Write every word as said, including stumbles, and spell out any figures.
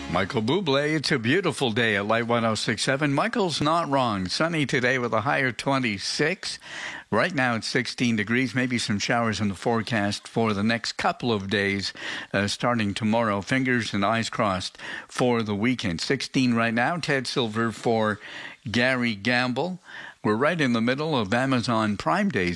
Michael Bublé, it's a beautiful day at Light one oh six point seven. Michael's not wrong. Sunny today with a high of twenty-six. Right now it's sixteen degrees, maybe some showers in the forecast for the next couple of days, uh, starting tomorrow. Fingers and eyes crossed for the weekend. sixteen right now. Ted Silver for Gary Gamble. We're right in the middle of Amazon Prime Day